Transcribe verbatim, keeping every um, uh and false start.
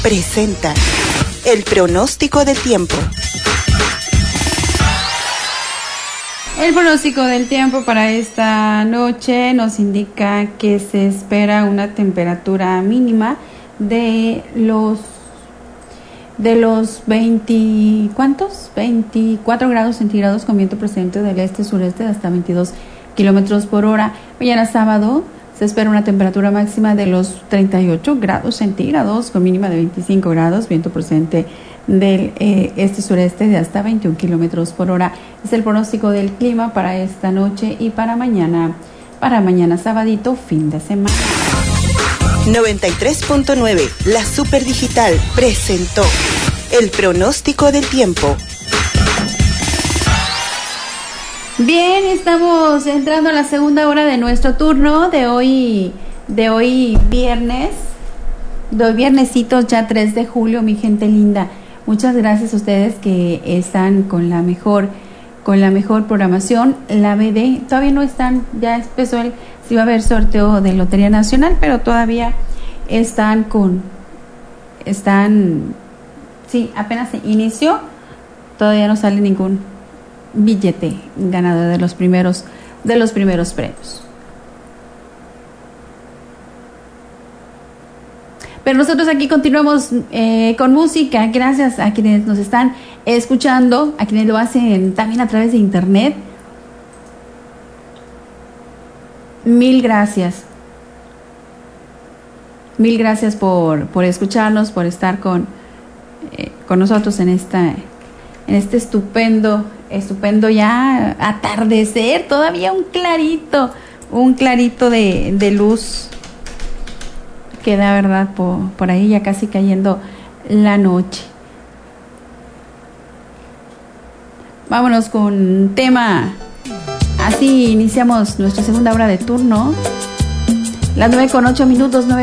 presenta el pronóstico del tiempo. El pronóstico del tiempo para esta noche nos indica que se espera una temperatura mínima de los de los veinte, ¿cuántos? veinticuatro grados centígrados con viento procedente del este-sureste de hasta veintidós kilómetros por hora. Mañana sábado se espera una temperatura máxima de los treinta y ocho grados centígrados con mínima de veinticinco grados, viento procedente del eh, este-sureste de hasta veintiún kilómetros por hora. Es el pronóstico del clima para esta noche y para mañana, para mañana sabadito, fin de semana. noventa y tres punto nueve, la Super Digital, presentó el pronóstico del tiempo. Bien, estamos entrando a la segunda hora de nuestro turno de hoy, de hoy viernes, de hoy viernesitos, ya tres de julio, mi gente linda. Muchas gracias a ustedes que están con la mejor, con la mejor programación. La B D todavía no están, ya empezó el, sí va a haber sorteo de Lotería Nacional, pero todavía están con, están, sí, apenas se inició, todavía no sale ningún billete ganador de los primeros, de los primeros premios. Pero nosotros aquí continuamos eh, con música, gracias a quienes nos están escuchando, a quienes lo hacen también a través de internet. Mil gracias. Mil gracias por, por escucharnos, por estar con, eh, con nosotros en esta, en este estupendo, estupendo ya atardecer, todavía un clarito, un clarito de, de luz. Queda, verdad, por, por ahí ya casi cayendo la noche. Vámonos con tema. Así iniciamos nuestra segunda hora de turno. Las nueve con ocho minutos, nueve